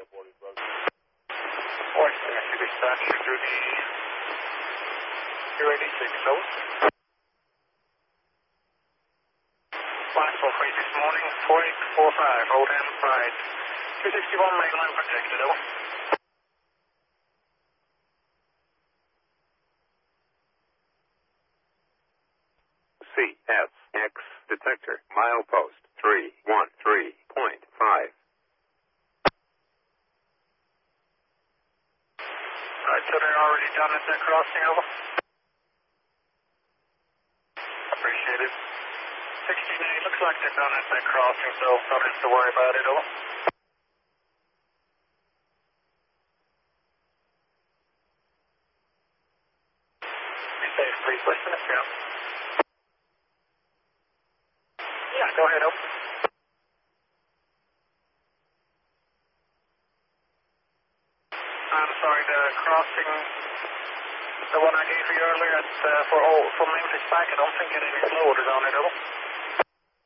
Western dispatch through the 286 South. Last for freight this morning, 4845, hold and side. 261 mainline protected, over. CSX detector, milepost 313.5. Right, so they're already done at that crossing, over. Appreciate it. 16A, looks like they're done at that crossing, so don't have to worry about it, over. Be safe, please. Listen if you're out. Yeah, go ahead, over. I'm sorry, the crossing, the one I gave you earlier at, for Memphis back, I don't think anything loaded on it, over.